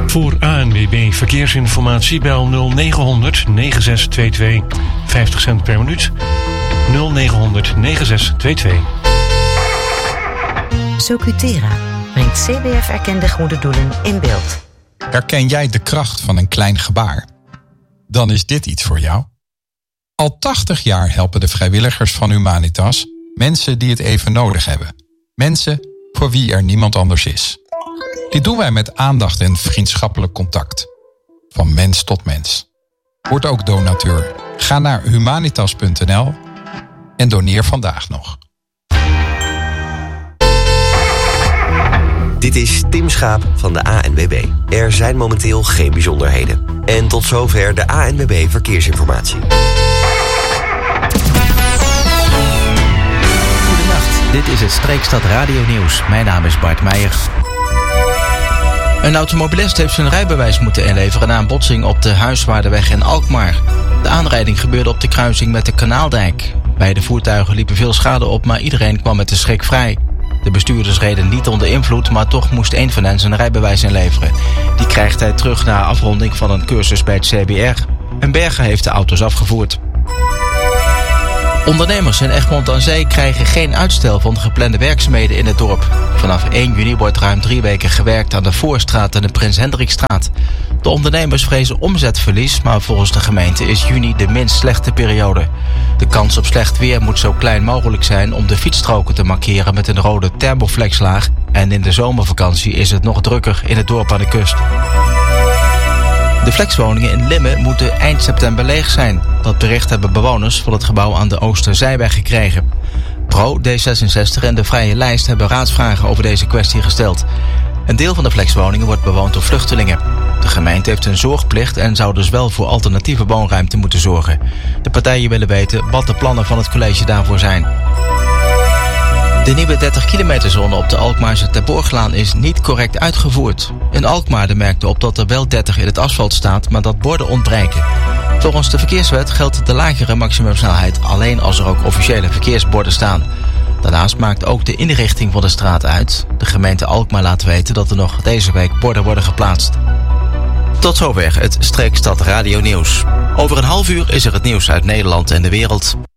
Voor ANWB Verkeersinformatie bel 0900 9622. 50 cent per minuut. 0900 9622. Socutera brengt CBF-erkende goede doelen in beeld. Herken jij de kracht van een klein gebaar? Dan is dit iets voor jou. Al 80 jaar helpen de vrijwilligers van Humanitas mensen die het even nodig hebben. Mensen voor wie er niemand anders is. Dit doen wij met aandacht en vriendschappelijk contact. Van mens tot mens. Word ook donateur. Ga naar humanitas.nl en doneer vandaag nog. Dit is Tim Schaap van de ANWB. Er zijn momenteel geen bijzonderheden. En tot zover de ANWB Verkeersinformatie. Goedenacht, dit is het Streekstad Radio Nieuws. Mijn naam is Bart Meijer. Een automobilist heeft zijn rijbewijs moeten inleveren na een botsing op de Huiswaardenweg in Alkmaar. De aanrijding gebeurde op de kruising met de Kanaaldijk. Beide voertuigen liepen veel schade op, maar iedereen kwam met de schrik vrij. De bestuurders reden niet onder invloed, maar toch moest één van hen zijn rijbewijs inleveren. Die krijgt hij terug na afronding van een cursus bij het CBR. En Bergen heeft de auto's afgevoerd. Ondernemers in Egmond aan Zee krijgen geen uitstel van de geplande werkzaamheden in het dorp. Vanaf 1 juni wordt ruim 3 weken gewerkt aan de Voorstraat en de Prins Hendrikstraat. De ondernemers vrezen omzetverlies, maar volgens de gemeente is juni de minst slechte periode. De kans op slecht weer moet zo klein mogelijk zijn om de fietsstroken te markeren met een rode thermoflexlaag. En in de zomervakantie is het nog drukker in het dorp aan de kust. De flexwoningen in Limmen moeten eind september leeg zijn. Dat bericht hebben bewoners van het gebouw aan de Oosterzijweg gekregen. Pro, D66 en de Vrije Lijst hebben raadsvragen over deze kwestie gesteld. Een deel van de flexwoningen wordt bewoond door vluchtelingen. De gemeente heeft een zorgplicht en zou dus wel voor alternatieve woonruimte moeten zorgen. De partijen willen weten wat de plannen van het college daarvoor zijn. De nieuwe 30-kilometerzone op de Alkmaarse Terborglaan is niet correct uitgevoerd. In Alkmaar merkte op dat er wel 30 in het asfalt staat, maar dat borden ontbreken. Volgens de verkeerswet geldt de lagere maximumsnelheid alleen als er ook officiële verkeersborden staan. Daarnaast maakt ook de inrichting van de straat uit. De gemeente Alkmaar laat weten dat er nog deze week borden worden geplaatst. Tot zover het Streekstad Radio Nieuws. Over een half uur is er het nieuws uit Nederland en de wereld.